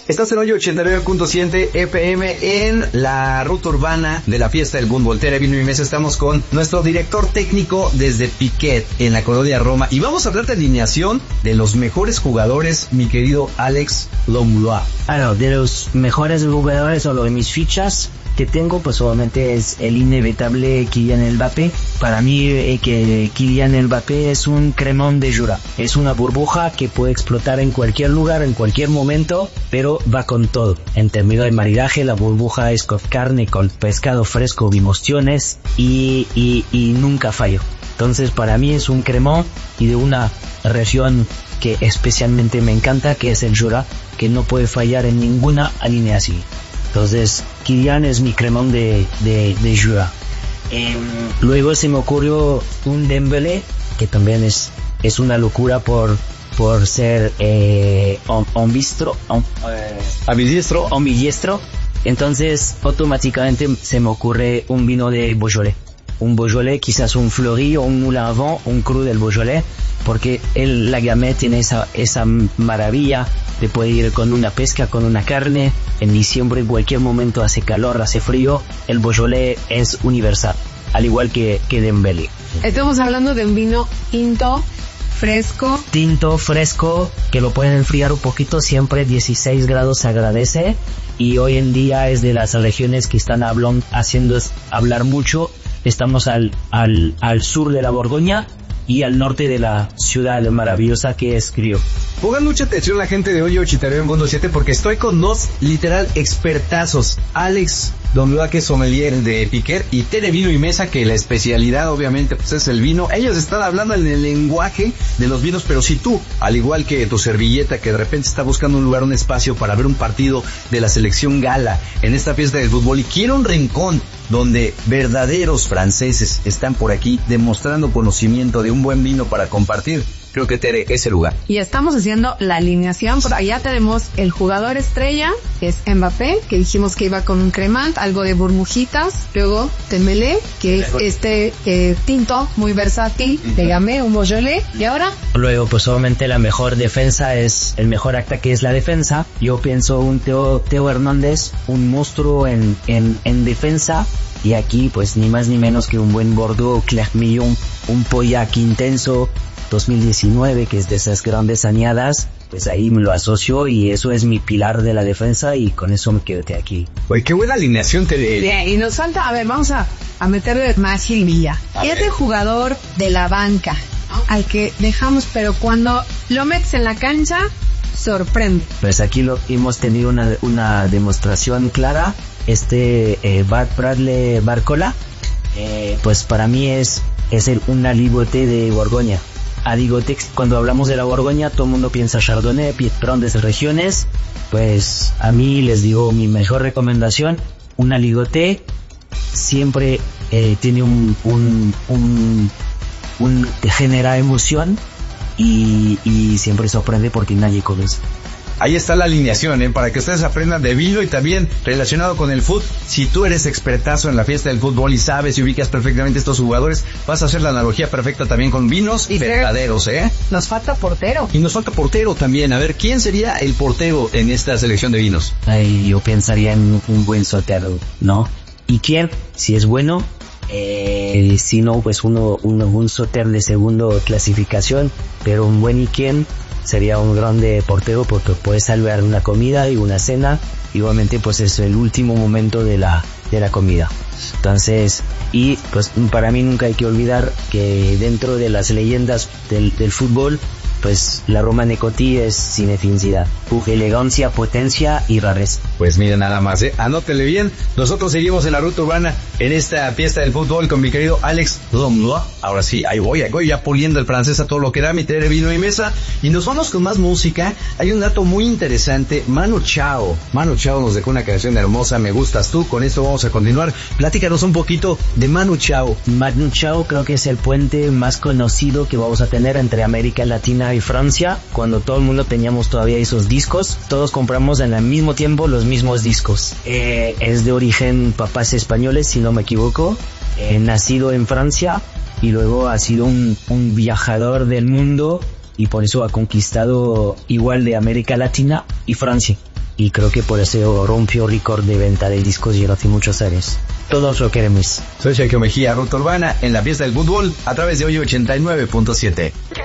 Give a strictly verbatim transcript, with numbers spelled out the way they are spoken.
Estás en hoyo ochenta y nueve punto siete F M en la ruta urbana de la fiesta del fútbol. Tere, Vino y Mesa, estamos con nuestro director técnico desde Piquet, en la colonia Roma. Y vamos a hablar de alineación de los mejores jugadores, mi querido Alex Lomlois. Bueno, de los mejores jugadores o de mis fichas que tengo, pues obviamente es el inevitable Kylian Mbappé. Para mí, eh, que Kylian Mbappé es un cremón de Jura. Es una burbuja que puede explotar en cualquier lugar, en cualquier momento, pero va con todo. En términos de maridaje, la burbuja es con carne, con pescado fresco, bimostiones y, y, y nunca fallo. Entonces, para mí es un cremón y de una región que especialmente me encanta, que es el Jura, que no puede fallar en ninguna alineación. Entonces, Kylian es mi cremón de, de, de Jura. Eh, luego se me ocurrió un Dembélé, que también es, es una locura por, por ser eh, ambistro, um, eh, ambidiestro. ambidiestro. Entonces, automáticamente se me ocurre un vino de Beaujolais. Un Beaujolais, quizás un Fleury o un Moulin à Vent, un cru del Beaujolais, porque el, la Gamay tiene esa, esa maravilla de poder ir con una pesca, con una carne. En diciembre, en cualquier momento hace calor, hace frío, el Beaujolais es universal, al igual que, que Dembélé. Estamos hablando de un vino tinto, fresco. Tinto, fresco, que lo pueden enfriar un poquito, siempre dieciséis grados se agradece, y hoy en día es de las regiones que están hablando, haciendo hablar mucho. Estamos al, al, al sur de la Borgoña y al norte de la ciudad maravillosa que es Crio. Pongan mucha atención la gente de hoyo ochenta y nueve punto siete porque estoy con dos literal expertazos. Alex Lomlois, que es sommelier de Piquet, y Tere, Vino y Mesa, que la especialidad obviamente pues es el vino. Ellos están hablando en el lenguaje de los vinos, pero si tú, al igual que tu servilleta, que de repente está buscando un lugar, un espacio para ver un partido de la selección gala en esta fiesta del fútbol y quiere un rincón donde verdaderos franceses están por aquí demostrando conocimiento de un buen vino para compartir, creo que Tere es el lugar. Y estamos haciendo la alineación. Por allá tenemos el jugador estrella, que es Mbappé, que dijimos que iba con un cremant, algo de burbujitas. Luego Dembélé, que es este eh, tinto muy versátil, de Gamay, un Beaujolais. Y ahora luego, pues obviamente la mejor defensa es el mejor acta, que es la defensa. Yo pienso un Teo, Teo Hernández, un monstruo en, en, en defensa. Y aquí, pues ni más ni menos que un buen Bordeaux Clermont, un Pauillac intenso dos mil diecinueve, que es de esas grandes añadas, pues ahí me lo asocio y eso es mi pilar de la defensa y con eso me quedo aquí. Oye, qué buena alineación te de... Bien, y nos falta, a ver, vamos a, a meterle más jiribilla. Es el jugador de la banca, al que dejamos, pero cuando lo metes en la cancha, sorprende. Pues aquí lo hemos tenido una, una demostración clara. Este eh, Bart Bradley Barcola, eh, pues para mí es, es el, un aligoté de Borgoña. Aligotex, cuando hablamos de la Borgoña, todo el mundo piensa Chardonnay, grandes regiones. Pues a mí les digo mi mejor recomendación, un aligoté siempre eh, tiene un, un, un, un te genera emoción y, y siempre sorprende porque nadie conoce. Ahí está la alineación, ¿eh? Para que ustedes aprendan de vino y también relacionado con el fútbol. Si tú eres expertazo en la fiesta del fútbol y sabes y ubicas perfectamente estos jugadores, vas a hacer la analogía perfecta también con vinos y verdaderos, ¿eh? Nos falta portero. Y nos falta portero también. A ver, ¿quién sería el portero en esta selección de vinos? Ay, yo pensaría en un buen Sotero, ¿no? ¿Y quién? Si es bueno, eh, si no, pues uno, uno un Soter de segundo clasificación, pero un buen y quién sería un grande portero porque puede salvar una comida y una cena. Igualmente pues es el último momento de la de la comida. Entonces, y pues para mí nunca hay que olvidar que dentro de las leyendas del, del fútbol, pues la Romanée Conti es cinefincidad, elegancia, potencia y rareza. Pues miren nada más, ¿eh? Anótele bien. Nosotros seguimos en la ruta urbana en esta fiesta del fútbol con mi querido Alex Lomlois. Ahora sí, ahí voy, ahí voy ya poliendo el francés a todo lo que da, mi Tere, Vino y Mesa. Y nos vamos con más música. Hay un dato muy interesante. Manu Chao. Manu Chao nos dejó una canción hermosa, Me Gustas Tú. Con esto vamos a continuar. Platícanos un poquito de Manu Chao. Manu Chao creo que es el puente más conocido que vamos a tener entre América Latina y Francia. Cuando todo el mundo teníamos todavía esos discos, todos compramos en el mismo tiempo los mismos discos. Eh, es de origen papás españoles, si no me equivoco. Eh, nacido en Francia y luego ha sido un, un viajador del mundo y por eso ha conquistado igual de América Latina y Francia. y creo que por eso rompió récord de venta de discos y hace muchos años. Todos lo queremos. Soy Sergio Mejía, Ruta Urbana, en la fiesta del fútbol, a través de Hoy ochenta y nueve punto siete.